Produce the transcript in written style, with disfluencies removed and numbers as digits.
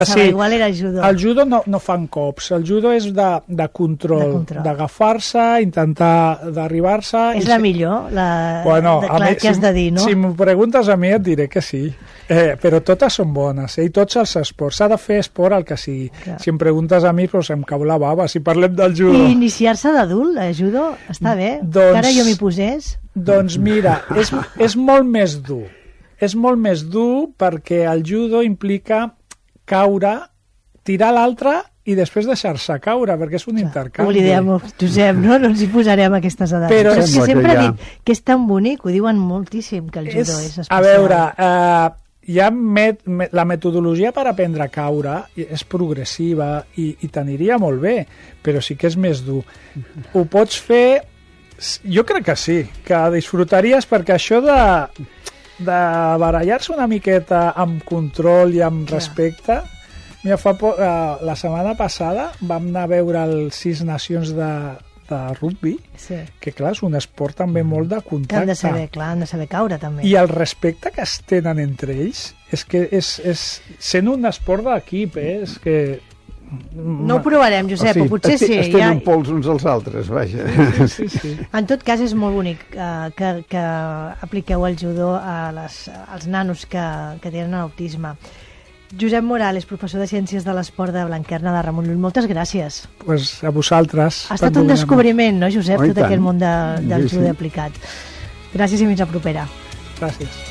Sí, igual era judo. El judo no fan cops, el judo és de control, d'agafar-se, intentar d'arribar-se... És la millor, que has de dir, no? Si m'ho preguntes a mi et diré que sí, però totes són bones, i tots els esports, s'ha de fer esport el que sigui. Si em preguntes a mi, doncs em cau la bava, si parlem del judo. I iniciar-se d'adult, judo, està bé? Que ara jo m'hi posés? Doncs mira, és molt més dur. És molt més dur perquè el judo implica caure, tirar l'altre i després deixar-se caure, perquè és un intercanvi. Oblidem-ho, Josep, no ens hi posarem a aquestes edats. Però és que sempre he dit que és tan bonic, ho diuen moltíssim, que el judo és especial. A veure, la metodologia per aprendre a caure és progressiva i t'aniria molt bé, però sí que és més dur. Ho pots fer... Jo crec que sí, que disfrutaries, perquè això de barallar-se una miqueta amb control i amb respecte. Mira, la setmana passada vam anar a veure els 6 nacions de rugby, que clar, és un esport també molt de contacte. Que han de saber caure també. I el respecte que es tenen entre ells és que sent un esport d'equip, és que... No ho provarem, Josep, o potser sí. Es tenen pols uns als altres, vaja. Sí. En tot cas, és molt bonic que apliqueu el judo als nanos que tenen autisme. Josep Morales, professor de Ciències de l'Esport de Blanquerna de Ramon Llull, moltes gràcies. Pues a vosaltres. Ha estat un descobriment, no, Josep, tot aquest món del judo aplicat. Gràcies i fins la propera. Gràcies.